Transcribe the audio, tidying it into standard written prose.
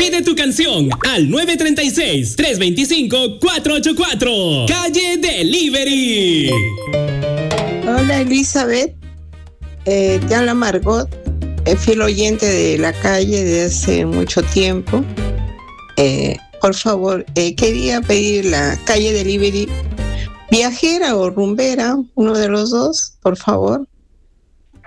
Pide tu canción al 936-325-484. Calle Delivery. Hola Elizabeth, te habla Margot, fiel oyente de la calle de hace mucho tiempo. Por favor, quería pedir la calle Delivery viajera o rumbera, uno de los dos, por favor.